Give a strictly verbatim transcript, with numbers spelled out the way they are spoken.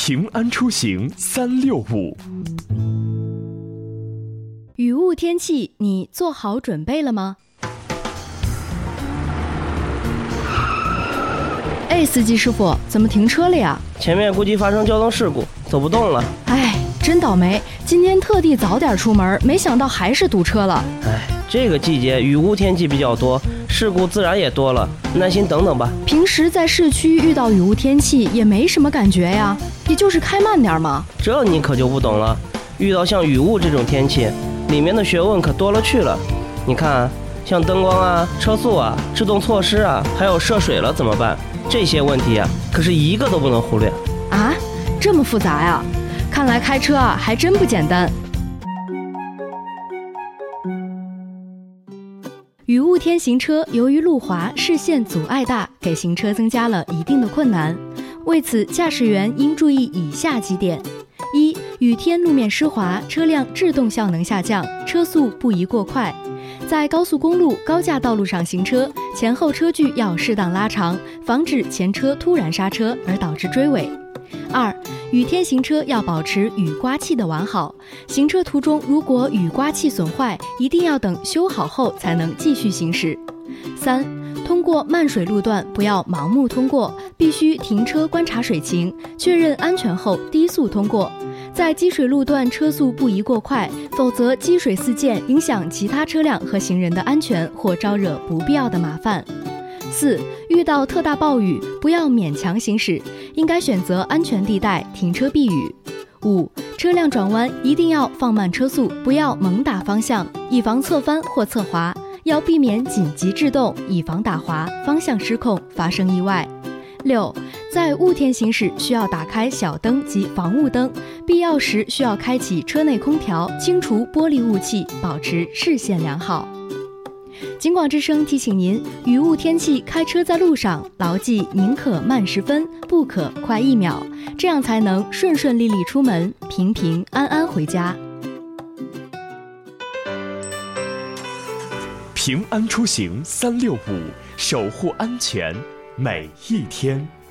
平安出行三六五。 雨雾天气，你做好准备了吗？哎，司机师傅，怎么停车了呀？ 前面估计发生交通事故，走不动了。 哎，真倒霉！今天特地早点出门，没想到还是堵车了。 哎，这个季节雨雾天气比较多，事故自然也多了，耐心等等吧。 平时在市区遇到雨雾天气也没什么感觉呀，也就是开慢点嘛。 这你可就不懂了，遇到像雨雾这种天气，里面的学问可多了去了。你看，像灯光啊、车速啊、制动措施啊，还有涉水了怎么办？这些问题啊，可是一个都不能忽略啊！这么复杂呀？看来开车啊还真不简单。雨雾天行车，由于路滑，视线阻碍大，给行车增加了一定的困难。为此，驾驶员应注意以下几点：一、雨天路面湿滑，车辆制动效能下降，车速不宜过快。在高速公路、高架道路上行车，前后车距要适当拉长，防止前车突然刹车而导致追尾。二、雨天行车要保持雨刮器的完好，行车途中如果雨刮器损坏，一定要等修好后才能继续行驶。三、通过漫水路段不要盲目通过，必须停车观察水情，确认安全后低速通过。在积水路段车速不宜过快，否则积水四溅，影响其他车辆和行人的安全，或招惹不必要的麻烦。四、遇到特大暴雨，不要勉强行驶，应该选择安全地带停车避雨。五、车辆转弯一定要放慢车速，不要猛打方向，以防侧翻或侧滑，要避免紧急制动，以防打滑、方向失控发生意外。六、在雾天行驶需要打开小灯及防雾灯，必要时需要开启车内空调，清除玻璃雾气，保持视线良好。警广之声提醒您，雨雾天气开车在路上，牢记宁可慢十分，不可快一秒，这样才能顺顺利利出门，平平安安回家。 平安出行三六五，守护安全每一天。